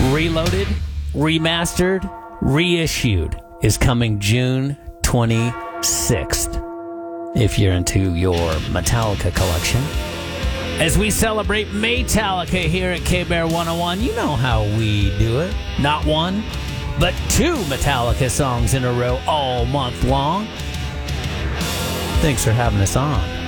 Reloaded, Remastered, Reissued is coming June 26th. If you're into your Metallica collection. As we celebrate Metallica here at K-Bear 101, you know how we do it. Not one, but two Metallica songs in a row all month long. Thanks for having us on.